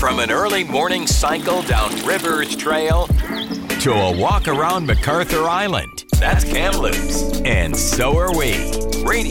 From an early morning cycle down Rivers Trail to a walk around MacArthur Island. That's Kamloops. And so are we. Radio